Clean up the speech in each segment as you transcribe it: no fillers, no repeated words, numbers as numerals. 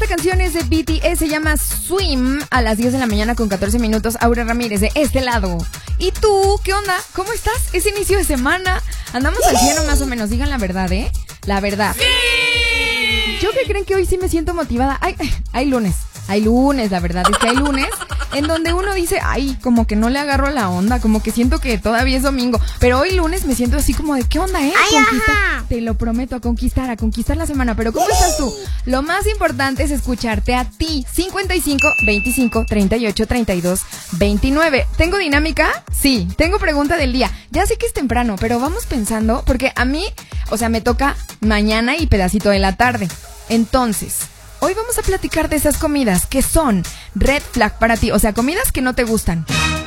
canción es de BTS, se llama Swim, a las 10 de la mañana con 14 minutos. Aura Ramírez de este lado. ¿Y tú, qué onda? ¿Cómo estás? Es inicio de semana. Andamos al cielo más o menos, digan la verdad, ¿eh? La verdad. ¡Sí! ¿Yo qué creen que hoy sí me siento motivada? Hay lunes. Hay lunes, la verdad es que hay lunes en donde uno dice, ay, como que no le agarro la onda, como que siento que todavía es domingo. Pero hoy lunes me siento así como de, ¿qué onda, Ay, ajá. Te lo prometo, a conquistar la semana. Pero ¿cómo estás tú? Lo más importante es escucharte a ti. 55 25 38 32 29. ¿Tengo dinámica? Sí. Tengo pregunta del día. Ya sé que es temprano, pero vamos pensando, porque a mí, me toca mañana y pedacito de la tarde. Entonces, hoy vamos a platicar de esas comidas que son red flag para ti, o sea, comidas que no te gustan.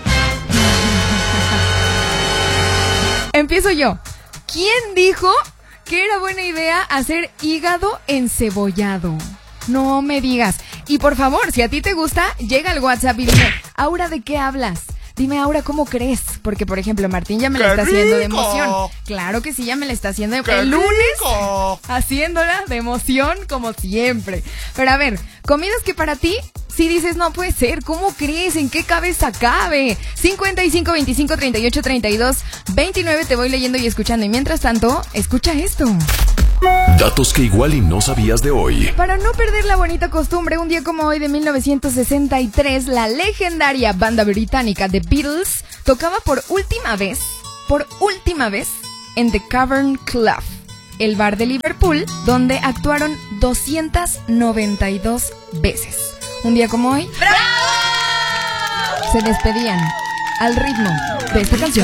Empiezo yo. ¿Quién dijo que era buena idea hacer hígado encebollado? No me digas. Y por favor, si a ti te gusta, llega al WhatsApp y dime, Aura, ¿de qué hablas? Dime, Aura, ¿cómo crees? Porque, por ejemplo, Martín ya me la está haciendo de emoción. Claro que sí, ya me la está haciendo de emoción. El lunes, haciéndola de emoción como siempre. Pero a ver, comidas que para ti, si dices, no puede ser, ¿cómo crees? ¿En qué cabeza cabe? 55 25 38 32 29, te voy leyendo y escuchando. Y mientras tanto, escucha esto. Datos que igual y no sabías de hoy. Para no perder la bonita costumbre, un día como hoy de 1963, la legendaria banda británica The Beatles tocaba por última vez, en The Cavern Club, el bar de Liverpool, donde actuaron 292 veces. Un día como hoy, ¡bravo! Se despedían al ritmo de esta canción.